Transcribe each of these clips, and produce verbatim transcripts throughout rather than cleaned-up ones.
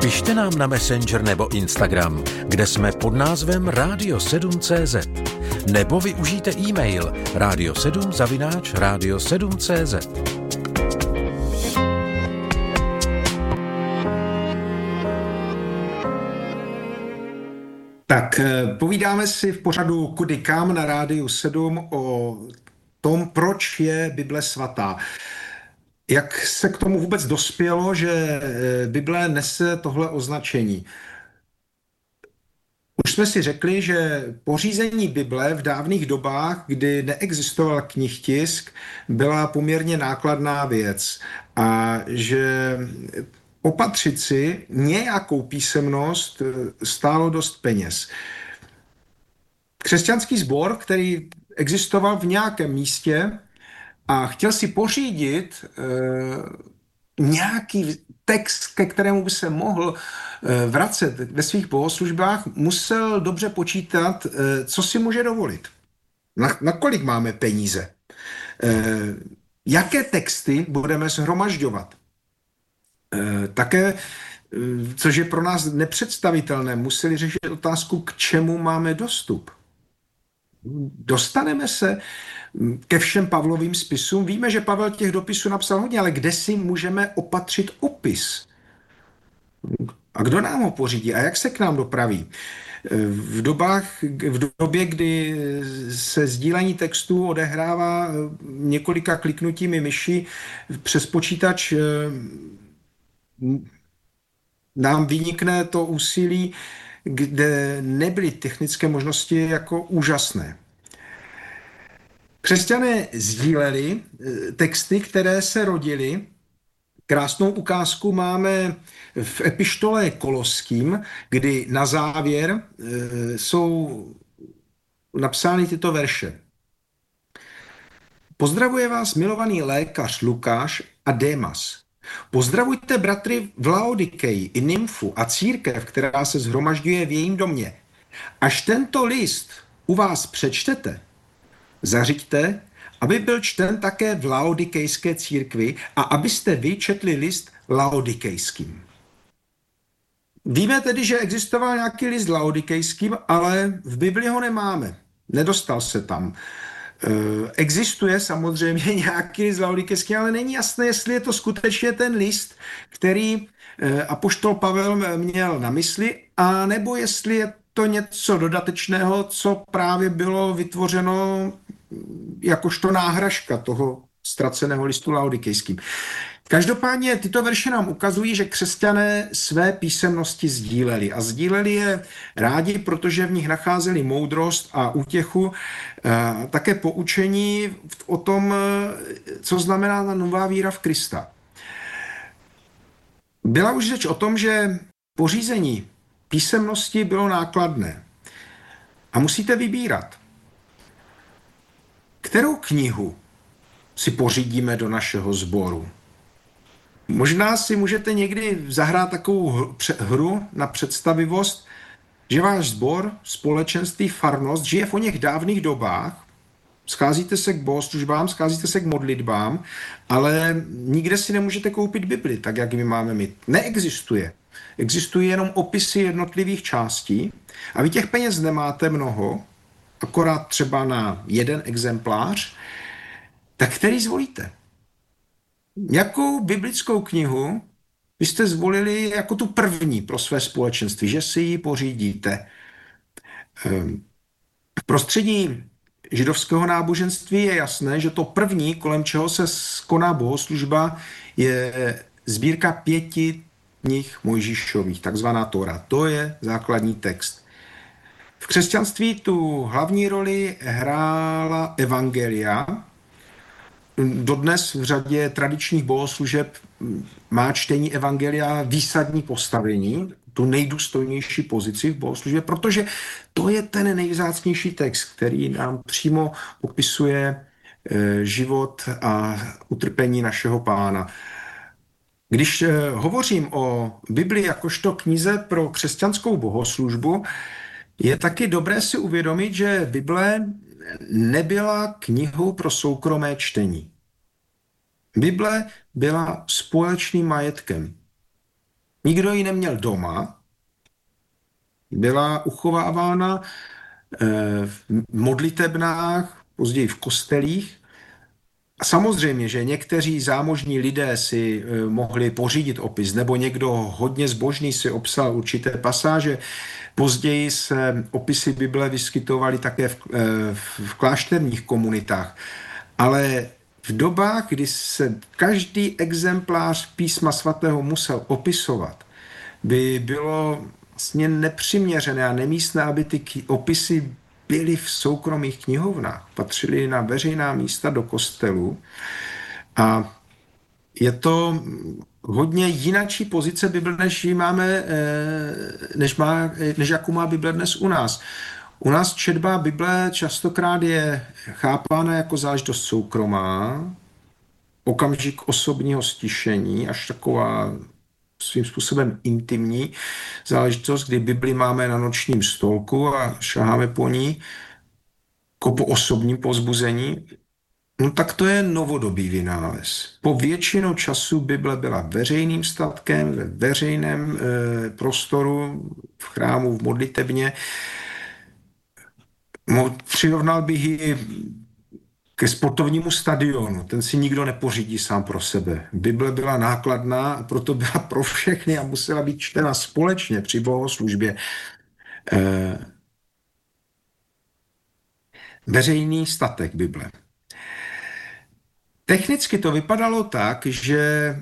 Pište nám na Messenger nebo Instagram, kde jsme pod názvem radio sedm tečka cé zet. Nebo využijte e-mail radio sedm zavináč radio sedm tečka cé zet. Tak povídáme si v pořadu Kudy kam na Rádiu sedm o tom, proč je Bible svatá. Jak se k tomu vůbec dospělo, že Bible nese tohle označení? Už jsme si řekli, že pořízení Bible v dávných dobách, kdy neexistoval knihtisk, byla poměrně nákladná věc a že opatřit si nějakou písemnost stálo dost peněz. Křesťanský sbor, který existoval v nějakém místě a chtěl si pořídit e, nějaký text, ke kterému by se mohl e, vracet ve svých bohoslužbách, musel dobře počítat, e, co si může dovolit. Na, na kolik máme peníze? E, jaké texty budeme shromažďovat? E, také, e, což je pro nás nepředstavitelné, museli řešit otázku, k čemu máme dostup. Dostaneme se ke všem Pavlovým spisům. Víme, že Pavel těch dopisů napsal hodně, ale kde si můžeme opatřit opis? A kdo nám ho pořídí? A jak se k nám dopraví? V dobách, v době, kdy se sdílení textů odehrává několika kliknutími myši přes počítač, nám vynikne to úsilí, kde nebyly technické možnosti jako úžasné. Křesťané sdíleli texty, které se rodily. Krásnou ukázku máme v epištole Koloským, kdy na závěr e, jsou napsány tyto verše. Pozdravuje vás milovaný lékař Lukáš a Démas. Pozdravujte bratry v Laodikeji i Nymfu a církev, která se shromažďuje v jejím domě. Až tento list u vás přečtete, zařiďte, aby byl čten také v laodikejské církvi a abyste vy četli list laodikejským. Víme tedy, že existoval nějaký list laodikejským, ale v Bibli ho nemáme. Nedostal se tam. Existuje samozřejmě nějaký list laodikejský, ale není jasné, jestli je to skutečně ten list, který apoštol Pavel měl na mysli, a nebo jestli je to něco dodatečného, co právě bylo vytvořeno jakožto náhražka toho ztraceného listu laodikejským. Každopádně tyto verše nám ukazují, že křesťané své písemnosti sdíleli. A sdíleli je rádi, protože v nich nacházeli moudrost a útěchu, a také poučení o tom, co znamená ta nová víra v Krista. Byla už řeč o tom, že pořízení písemnosti bylo nákladné. A musíte vybírat, kterou knihu si pořídíme do našeho sboru. Možná si můžete někdy zahrát takovou hru na představivost, že váš sbor, společenství, farnost žije v oněch dávných dobách, scházíte se k bohoslužbám, scházíte se k modlitbám, ale nikde si nemůžete koupit Bibli, tak jak my máme mít. Neexistuje. Existují jenom opisy jednotlivých částí a vy těch peněz nemáte mnoho, akorát třeba na jeden exemplář, tak který zvolíte? Jakou biblickou knihu byste zvolili jako tu první pro své společenství, že si ji pořídíte? V prostředí židovského náboženství je jasné, že to první, kolem čeho se koná bohoslužba, je sbírka pěti knih Mojžíšových, takzvaná Tóra. To je základní text. V křesťanství tu hlavní roli hrála evangelia. Dodnes v řadě tradičních bohoslužeb má čtení evangelia výsadní postavení, tu nejdůstojnější pozici v bohoslužbě, protože to je ten nejvzácnější text, který nám přímo popisuje život a utrpení našeho Pána. Když hovořím o Bibli jakožto knize pro křesťanskou bohoslužbu, je taky dobré si uvědomit, že Bible nebyla knihou pro soukromé čtení. Bible byla společným majetkem. Nikdo ji neměl doma. Byla uchovávána v modlitebnách, později v kostelích. A samozřejmě, že někteří zámožní lidé si mohli pořídit opis, nebo někdo hodně zbožný si obsal určité pasáže. Později se opisy Bible vyskytovaly také v, v klášterních komunitách. Ale v dobách, kdy se každý exemplář písma svatého musel opisovat, by bylo vlastně nepřiměřené a nemístné, aby ty opisy byly v soukromých knihovnách, patřily na veřejná místa do kostelů. A je to hodně jinačí pozice Bible, než máme, než, má, než jakou má Bible dnes u nás. U nás četba Bible častokrát je chápána jako záležitost soukromá, okamžik osobního stišení, až taková svým způsobem intimní záležitost, kdy Bibli máme na nočním stolku a šaháme po ní jako po osobním povzbuzení. No tak to je novodobý vynález. Po většinu času Bible byla veřejným statkem, ve veřejném e, prostoru, v chrámu, v modlitebně. Přirovnal bych ji ke sportovnímu stadionu. Ten si nikdo nepořídí sám pro sebe. Bible byla nákladná a proto byla pro všechny a musela být čtena společně při bohoslužbě. E, veřejný statek Bible. Technicky to vypadalo tak, že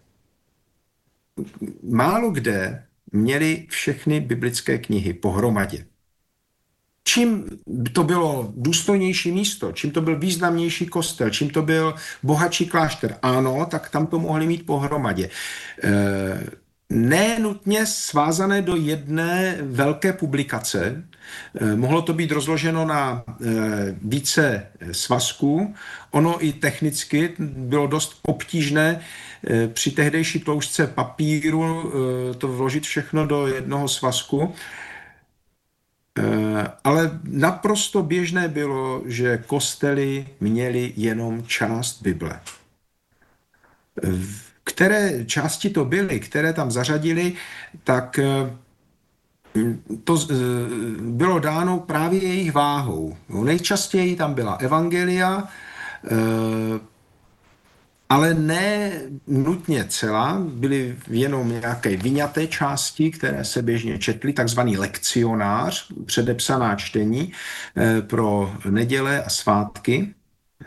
málo kde měli všechny biblické knihy pohromadě. Čím to bylo důstojnější místo, čím to byl významnější kostel, čím to byl bohatší klášter, ano, tak tam to mohli mít pohromadě. E, ne nutně svázané do jedné velké publikace, e, mohlo to být rozloženo na e, více svazků. Ono i technicky bylo dost obtížné e, při tehdejší tloušťce papíru e, to vložit všechno do jednoho svazku. Ale naprosto běžné bylo, že kostely měly jenom část Bible. Které části to byly, které tam zařadili, tak to bylo dáno právě jejich váhou. Nejčastěji tam byla evangelia, ale ne nutně celá, byly jenom nějaké vyňaté části, které se běžně četly, takzvaný lekcionář, předepsaná čtení pro neděle a svátky.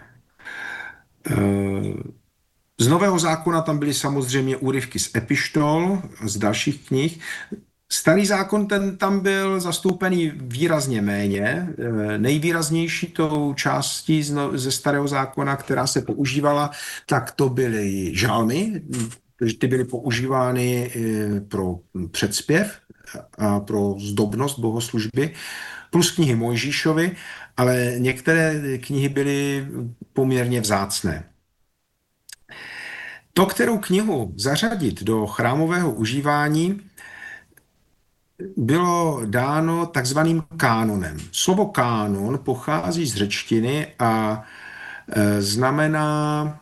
Z Nového zákona tam byly samozřejmě úryvky z epištol, z dalších knih. Starý zákon ten tam byl zastoupený výrazně méně. Nejvýraznější tou částí ze Starého zákona, která se používala, tak to byly žalmy, ty byly používány pro předspěv a pro zdobnost bohoslužby, plus knihy Mojžíšovy, ale některé knihy byly poměrně vzácné. To, kterou knihu zařadit do chrámového užívání, bylo dáno takzvaným kánonem. Slovo kánon pochází z řečtiny a e, znamená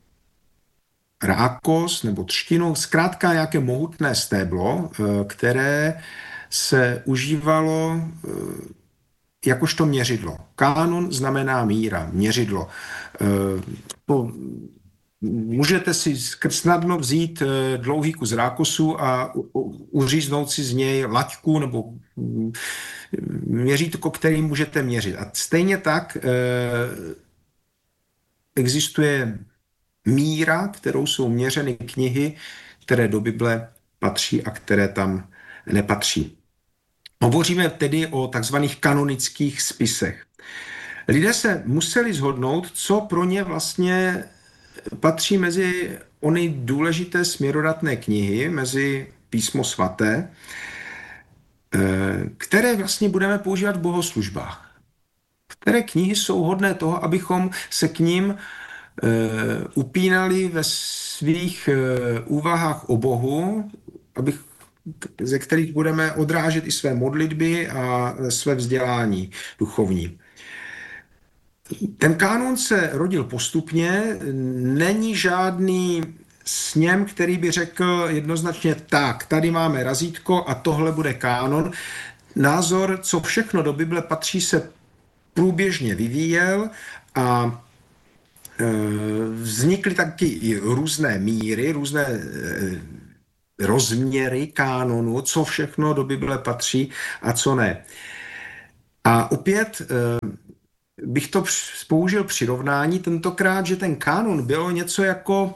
rákos nebo třtinu, zkrátka nějaké mohutné stéblo, e, které se užívalo e, jakožto měřidlo. Kánon znamená míra, měřidlo. E, po, Můžete si snadno vzít dlouhý kus rákosu a uříznout si z něj laťku nebo měřítko, který můžete měřit. A stejně tak existuje míra, kterou jsou měřeny knihy, které do Bible patří a které tam nepatří. Hovoříme tedy o takzvaných kanonických spisech. Lidé se museli shodnout, co pro ně vlastně patří mezi ony důležité směrodatné knihy, mezi písmo svaté, které vlastně budeme používat v bohoslužbách. Které knihy jsou hodné toho, abychom se k ním upínali ve svých úvahách o Bohu, abych, ze kterých budeme odrážet i své modlitby a své vzdělání duchovní. Ten kánon se rodil postupně, není žádný sněm, který by řekl jednoznačně tak, tady máme razítko a tohle bude kánon. Názor, co všechno do Bible patří, se průběžně vyvíjel a vznikly taky i různé míry, různé rozměry kánonu, co všechno do Bible patří a co ne. A opět bych to použil přirovnání tentokrát, že ten kánon bylo něco jako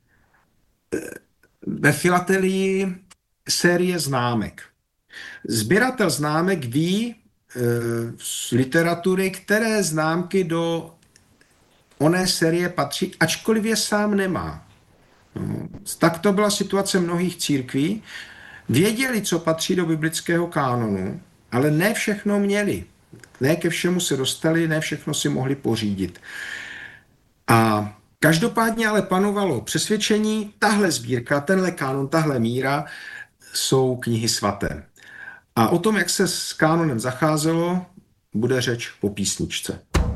ve filatelii série známek. Sběratel známek ví z literatury, které známky do oné série patří, ačkoliv je sám nemá. No, tak to byla situace mnohých církví. Věděli, co patří do biblického kánonu, ale ne všechno měli. Ne ke všemu se dostali, ne všechno si mohli pořídit. A každopádně ale panovalo přesvědčení, tahle sbírka, tenhle kánon, tahle míra jsou knihy svaté. A o tom, jak se s kánonem zacházelo, bude řeč po písničce.